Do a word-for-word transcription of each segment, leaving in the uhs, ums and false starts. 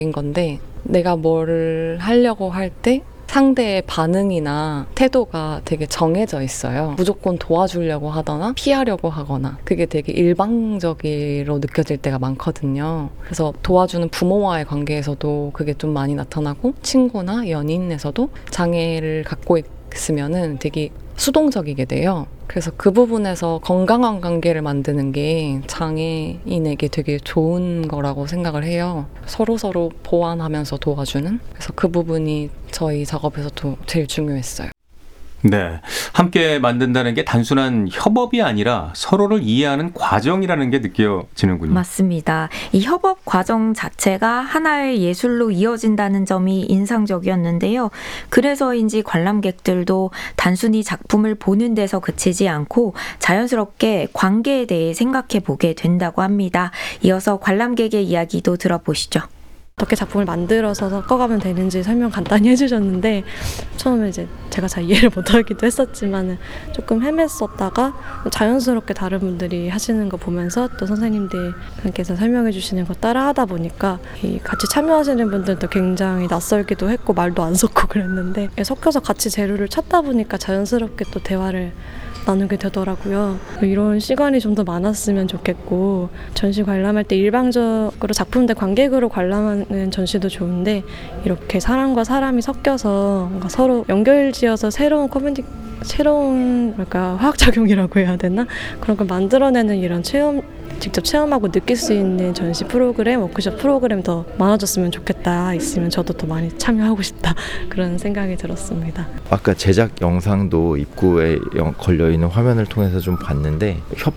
인 건데 내가 뭘 하려고 할 때 상대의 반응이나 태도가 되게 정해져 있어요. 무조건 도와주려고 하거나 피하려고 하거나 그게 되게 일방적으로 느껴질 때가 많거든요. 그래서 도와주는 부모와의 관계에서도 그게 좀 많이 나타나고 친구나 연인에서도 장애를 갖고 있으면은 되게 수동적이게 돼요. 그래서 그 부분에서 건강한 관계를 만드는 게 장애인에게 되게 좋은 거라고 생각을 해요. 서로서로 보완하면서 도와주는. 그래서 그 부분이 저희 작업에서도 제일 중요했어요. 네, 함께 만든다는 게 단순한 협업이 아니라 서로를 이해하는 과정이라는 게 느껴지는군요. 맞습니다. 이 협업 과정 자체가 하나의 예술로 이어진다는 점이 인상적이었는데요. 그래서인지 관람객들도 단순히 작품을 보는 데서 그치지 않고 자연스럽게 관계에 대해 생각해 보게 된다고 합니다. 이어서 관람객의 이야기도 들어보시죠. 어떻게 작품을 만들어서 섞어가면 되는지 설명 간단히 해주셨는데 처음에 이제 제가 잘 이해를 못하기도 했었지만 조금 헤맸었다가 자연스럽게 다른 분들이 하시는 거 보면서 또 선생님들께서 설명해 주시는 거 따라하다 보니까 이 같이 참여하시는 분들도 굉장히 낯설기도 했고 말도 안 섞고 그랬는데 섞여서 같이 재료를 찾다 보니까 자연스럽게 또 대화를 나누게 되더라고요. 이런 시간이 좀 더 많았으면 좋겠고 전시 관람할 때 일방적으로 작품들 관객으로 관람하는 전시도 좋은데 이렇게 사람과 사람이 섞여서 뭔가 서로 연결지어서 새로운 커뮤니 새로운 뭐랄까 화학작용이라고 해야 되나? 그런 걸 만들어내는 이런 체험 직접 체험하고 느낄 수 있는 전시 프로그램, 워크숍 프로그램 더 많아졌으면 좋겠다. 있으면 저도 더 많이 참여하고 싶다. 그런 생각이 들었습니다. 아까 제작 영상도 입구에 걸려있는 화면을 통해서 좀 봤는데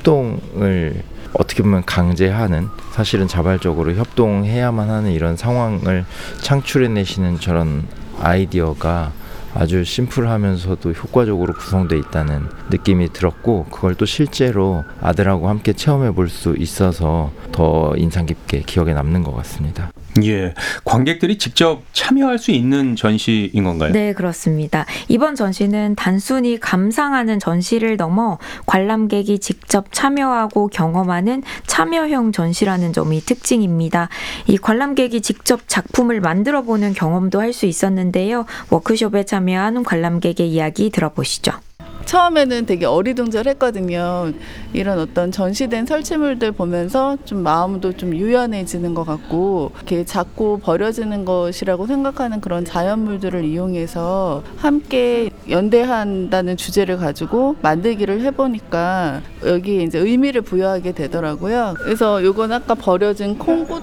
협동을 어떻게 보면 강제하는 사실은 자발적으로 협동해야만 하는 이런 상황을 창출해내시는 저런 아이디어가 아주 심플하면서도 효과적으로 구성되어 있다는 느낌이 들었고 그걸 또 실제로 아들하고 함께 체험해 볼 수 있어서 더 인상 깊게 기억에 남는 것 같습니다. 예, 관객들이 직접 참여할 수 있는 전시인 건가요? 네, 그렇습니다. 이번 전시는 단순히 감상하는 전시를 넘어 관람객이 직접 참여하고 경험하는 참여형 전시라는 점이 특징입니다. 이 관람객이 직접 작품을 만들어보는 경험도 할 수 있었는데요. 워크숍에 참여한 관람객의 이야기 들어보시죠. 처음에는 되게 어리둥절했거든요. 이런 어떤 전시된 설치물들 보면서 좀 마음도 좀 유연해지는 것 같고 이렇게 작고 버려지는 것이라고 생각하는 그런 자연물들을 이용해서 함께 연대한다는 주제를 가지고 만들기를 해보니까 여기에 이제 의미를 부여하게 되더라고요. 그래서 요건 아까 버려진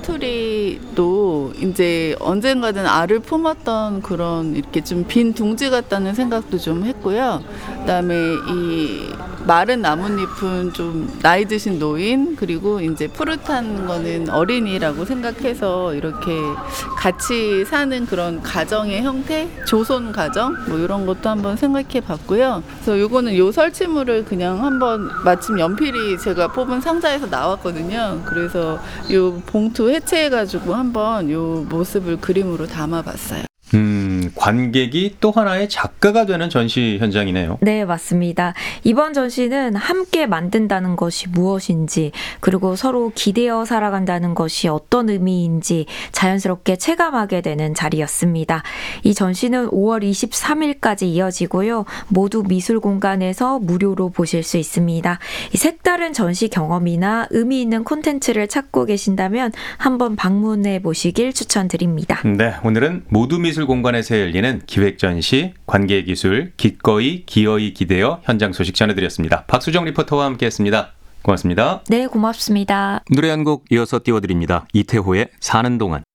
콩고투리도 이제 언젠가는 알을 품었던 그런 이렇게 좀 빈 둥지 같다는 생각도 좀 했고요. 그다음에 이 마른 나뭇잎은 좀 나이 드신 노인 그리고 이제 푸릇한 거는 어린이라고 생각해서 이렇게 같이 사는 그런 가정의 형태, 조손 가정 뭐 이런 것도 한번 생각해 봤고요. 그래서 요거는 요 설치물을 그냥 한번 마침 연필이 제가 뽑은 상자에서 나왔거든요. 그래서 요 봉투 해체해 가지고 한번 요 모습을 그림으로 담아 봤어요. 음, 관객이 또 하나의 작가가 되는 전시 현장이네요. 네, 맞습니다. 이번 전시는 함께 만든다는 것이 무엇인지 그리고 서로 기대어 살아간다는 것이 어떤 의미인지 자연스럽게 체감하게 되는 자리였습니다. 이 전시는 오월 이십삼일까지 이어지고요. 모두 미술공간에서 무료로 보실 수 있습니다. 이 색다른 전시 경험이나 의미 있는 콘텐츠를 찾고 계신다면 한번 방문해 보시길 추천드립니다. 네, 오늘은 모두 미술 공간에서 열리는 기획전시 관계기술 기꺼이 기어이 기대어 현장 소식 전해드렸습니다. 박수정 리포터와 함께했습니다. 고맙습니다. 네, 고맙습니다. 노래 한 곡 이어서 띄워드립니다. 이태호의 사는 동안.